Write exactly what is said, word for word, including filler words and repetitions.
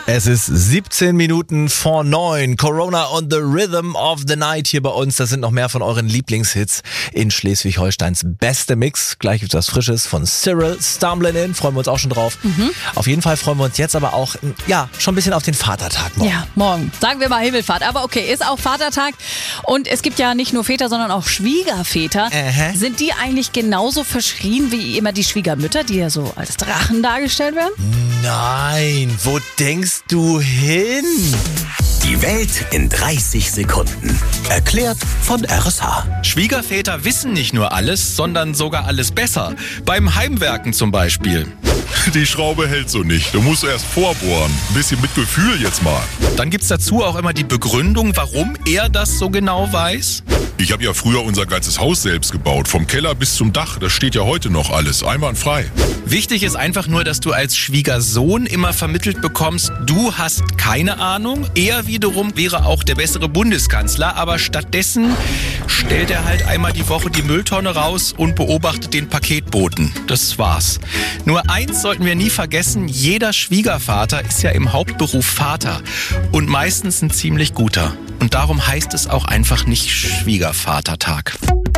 Es ist siebzehn Minuten vor neun. Corona on the Rhythm of the Night hier bei uns. Das sind noch mehr von euren Lieblingshits in Schleswig-Holsteins beste Mix. Gleich gibt's was Frisches von Cyril Stamblin. Freuen wir uns auch schon drauf. Mhm. Auf jeden Fall freuen wir uns jetzt aber auch, ja, schon ein bisschen auf den Vatertag morgen. Ja, morgen. Sagen wir mal Himmelfahrt. Aber okay, ist auch Vatertag. Und es gibt ja nicht nur Väter, sondern auch Schwiegerväter. Aha. Sind die eigentlich genauso verschrien wie immer die Schwiegermütter, die ja so als Drachen dargestellt werden? Nein, wo denkst du hin? Die Welt in dreißig Sekunden. Erklärt von R S H. Schwiegerväter wissen nicht nur alles, sondern sogar alles besser. Beim Heimwerken zum Beispiel. Die Schraube hält so nicht. Du musst erst vorbohren. Ein bisschen mit Gefühl jetzt mal. Dann gibt's dazu auch immer die Begründung, warum er das so genau weiß. Ich habe ja früher unser ganzes Haus selbst gebaut. Vom Keller bis zum Dach. Das steht ja heute noch alles. Einwandfrei. Wichtig ist einfach nur, dass du als Schwiegersohn immer vermittelt bekommst, du hast keine Ahnung. Er wiederum wäre auch der bessere Bundeskanzler, aber stattdessen stellt er halt einmal die Woche die Mülltonne raus und beobachtet den Paketboten. Das war's. Nur eins sollten wir nie vergessen, jeder Schwiegervater ist ja im Hauptberuf Vater und meistens ein ziemlich guter. Und darum heißt es auch einfach nicht Schwiegervatertag.